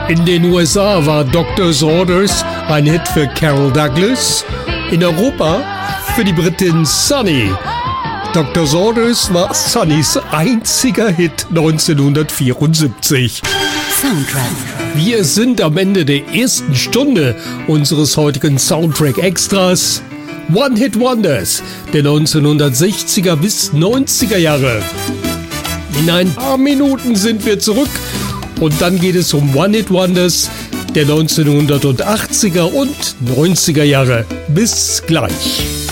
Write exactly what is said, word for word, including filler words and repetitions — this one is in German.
In den U S A war Doctor's Orders ein Hit für Carol Douglas, in Europa für die Britin Sunny. Doctor's Orders war Sunnys einziger Hit neunzehnhundertvierundsiebzig. Soundtrack. Wir sind am Ende der ersten Stunde unseres heutigen Soundtrack-Extras. One-Hit-Wonders der neunzehnhundertsechziger bis neunziger Jahre. In ein paar Minuten sind wir zurück und dann geht es um One-Hit-Wonders der neunzehnhundertachtziger und neunziger Jahre. Bis gleich.